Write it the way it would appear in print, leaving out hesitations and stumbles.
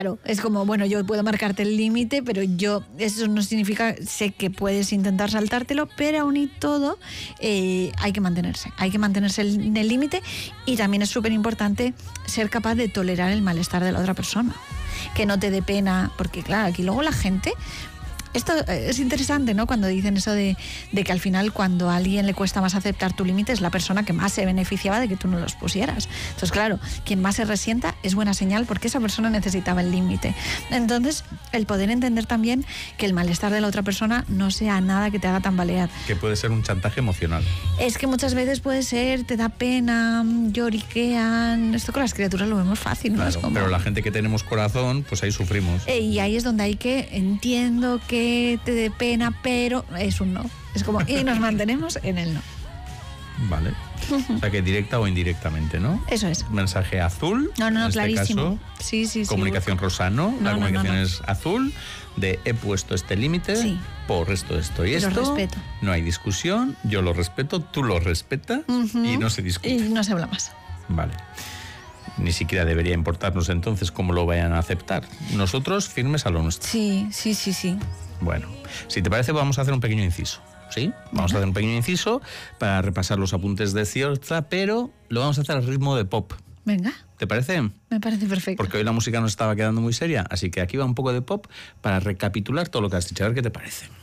Claro, es como, bueno, yo puedo marcarte el límite, pero eso no significa, sé que puedes intentar saltártelo, pero aún y todo hay que mantenerse en el límite, y también es súper importante ser capaz de tolerar el malestar de la otra persona, que no te dé pena, porque claro, aquí luego la gente... Esto es interesante, ¿no? Cuando dicen eso de que al final, cuando a alguien le cuesta más aceptar tu límite, es la persona que más se beneficiaba de que tú no los pusieras. Entonces, claro, quien más se resienta es buena señal, porque esa persona necesitaba el límite. Entonces, el poder entender también que el malestar de la otra persona no sea nada que te haga tambalear. Que puede ser un chantaje emocional. Es que muchas veces puede ser, te da pena, lloriquean. Esto con las criaturas lo vemos fácil, ¿no? Claro, Es como... pero la gente que tenemos corazón, pues ahí sufrimos. Y ahí es donde hay que, entiendo que te dé pena, pero es un no. Es como, y nos mantenemos en el no. Vale. O sea que directa o indirectamente, ¿no? Eso es. Mensaje azul. No, en este clarísimo. Caso, sí. comunicación rosa, ¿no? La comunicación es azul, de he puesto este límite por esto y esto. Lo respeto. No hay discusión, yo lo respeto, tú lo respetas y no se discute. Y no se habla más. Vale. Ni siquiera debería importarnos entonces cómo lo vayan a aceptar. Nosotros firmes a lo nuestro. Sí. Bueno, si te parece, vamos a hacer un pequeño inciso. ¿Sí? Vamos a hacer un pequeño inciso para repasar los apuntes de Ciorza, pero lo vamos a hacer al ritmo de pop. Venga. ¿Te parece? Me parece perfecto. Porque hoy la música nos estaba quedando muy seria, así que aquí va un poco de pop para recapitular todo lo que has dicho. A ver qué te parece.